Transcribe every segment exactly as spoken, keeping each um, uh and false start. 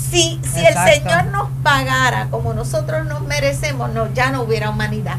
Si, si el Señor nos pagara como nosotros nos merecemos, no, ya no hubiera humanidad.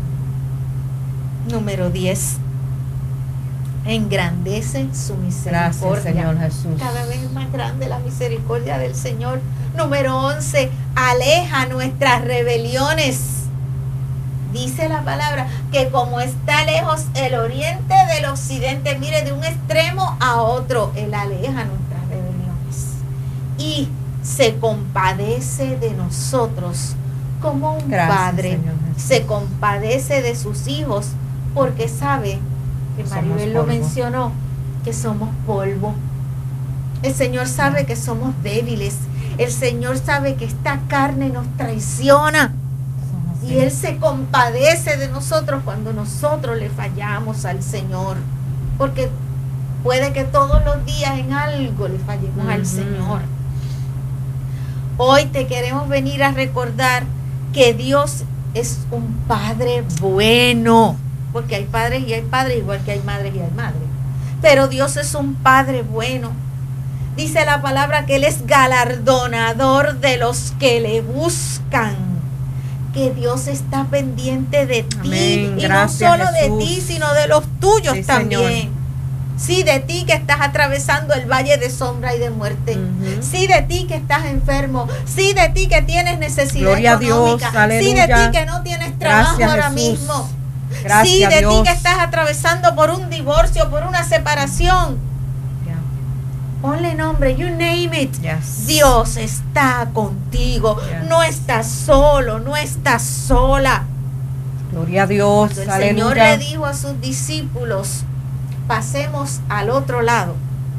Número diez. Engrandece su misericordia. Gracias, Señor Jesús. Cada vez es más grande la misericordia del Señor. Número once. Aleja nuestras rebeliones. Dice la palabra que como está lejos el oriente del occidente, mire, de un extremo a otro, Él aleja nuestras rebeliones. Y se compadece de nosotros como un Gracias, padre Señor Jesús. se compadece de sus hijos, porque sabe que Maribel lo mencionó, que somos polvo. El Señor sabe que somos débiles. El Señor sabe que esta carne nos traiciona. Y Él se compadece de nosotros cuando nosotros le fallamos al Señor. Porque puede que todos los días en algo le fallemos uh-huh. al Señor. Hoy te queremos venir a recordar que Dios es un Padre bueno. Porque hay padres y hay padres, igual que hay madres y hay madres. Pero Dios es un Padre bueno. Dice la palabra que Él es galardonador de los que le buscan. Que Dios está pendiente de ti. Amén. Y Gracias, no solo Jesús. de ti, sino de los tuyos Sí, también. Señor. Sí, de ti que estás atravesando el valle de sombra y de muerte. Uh-huh. Sí, de ti que estás enfermo. Sí, de ti que tienes necesidad Gloria económica. a Dios. Sí, de Aleluya. ti que no tienes trabajo Gracias, ahora Jesús. mismo. Gracias, Sí, de Dios. ti que estás atravesando por un divorcio, por una separación. Yeah. Ponle nombre, you name it. Yes. Dios está contigo. Yes. No estás solo, no estás sola. Gloria a Dios. Cuando el Aleluya. Señor le dijo a sus discípulos, pasemos al otro lado.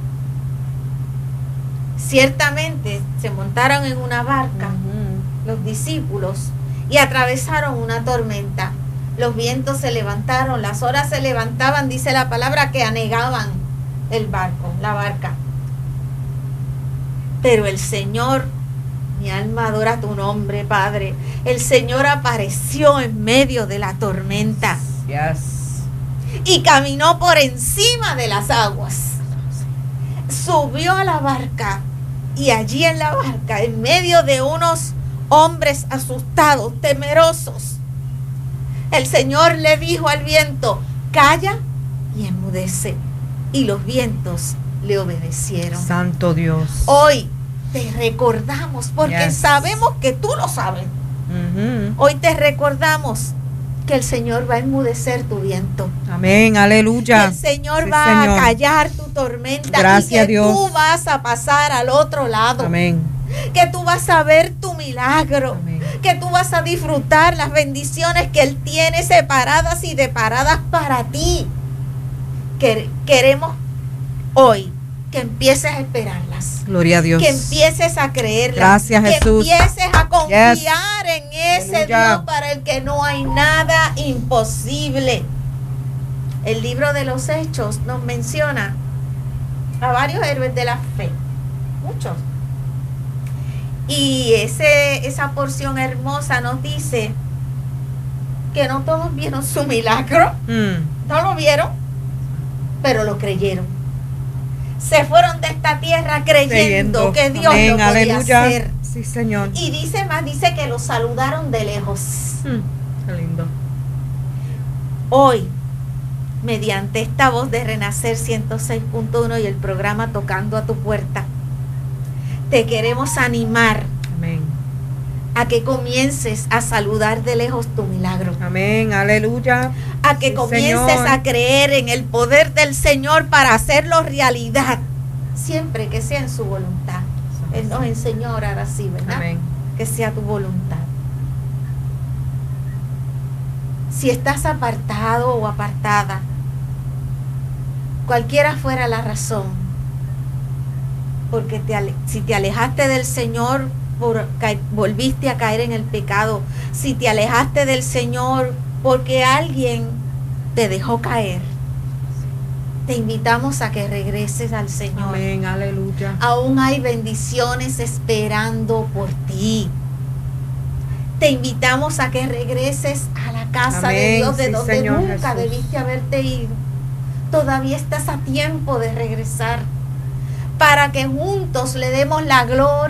Ciertamente se montaron en una barca Uh-huh. los discípulos y atravesaron una tormenta. Los vientos se levantaron, las olas se levantaban, dice la palabra, que anegaban el barco, la barca. Pero el Señor, mi alma adora tu nombre, Padre. El Señor apareció en medio de la tormenta. Yes. Y caminó por encima de las aguas. Subió a la barca y allí en la barca, en medio de unos hombres asustados, temerosos, el Señor le dijo al viento, calla y enmudece. Y los vientos le obedecieron. Santo Dios. Hoy te recordamos, porque Yes. sabemos que tú lo sabes. Uh-huh. Hoy te recordamos que el Señor va a enmudecer tu viento. Amén, aleluya. Que el Señor Sí, va Señor. a callar tu tormenta. Gracias, y que Dios. tú vas a pasar al otro lado. Amén. Que tú vas a ver tu milagro. Amén. Que tú vas a disfrutar las bendiciones que Él tiene separadas y deparadas para ti. Que queremos hoy que empieces a esperarlas. Gloria a Dios. Que empieces a creerlas. Gracias, que Jesús. empieces a confiar Yes. en ese Aleluya. Dios para el que no hay nada imposible. El libro de los Hechos nos menciona a varios héroes de la fe. Muchos. Y ese, esa porción hermosa nos dice que no todos vieron su milagro. Mm. No lo vieron, pero lo creyeron. Se fueron de esta tierra creyendo, Creyendo. que Dios Amén, lo podía aleluya. hacer. Sí, Señor. Y dice más, dice que lo saludaron de lejos. Mm. Qué lindo. Hoy, mediante esta voz de Renacer ciento seis punto uno y el programa Tocando a tu Puerta, te queremos animar Amén. a que comiences a saludar de lejos tu milagro. Amén, aleluya. A que Sí, comiences Señor. a creer en el poder del Señor para hacerlo realidad, siempre que sea en su voluntad. Él nos enseñó a orar así, ¿verdad? Amén. Que sea tu voluntad. Si estás apartado o apartada, cualquiera fuera la razón, porque te ale- si te alejaste del Señor, por, ca- volviste a caer en el pecado, si te alejaste del Señor porque alguien te dejó caer, te invitamos a que regreses al Señor. Amén, aleluya. Aún hay bendiciones esperando por ti. Te invitamos a que regreses a la casa de Amén, Dios, de sí, donde Señor nunca Jesús. debiste haberte ido. Todavía estás a tiempo de regresar, para que juntos le demos la gloria